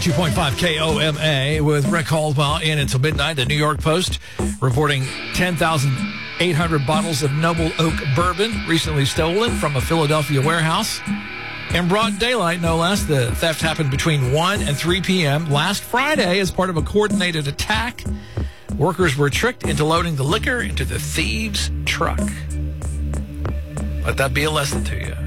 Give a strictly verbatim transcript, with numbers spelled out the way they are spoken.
ninety-two point five K O M A with Rick Caldwell in until midnight. The New York Post reporting ten thousand eight hundred bottles of Noble Oak bourbon recently stolen from a Philadelphia warehouse. In broad daylight, no less. The theft happened between one and three p.m. last Friday as part of a coordinated attack. Workers were tricked into loading the liquor into the thieves' truck. Let that be a lesson to you.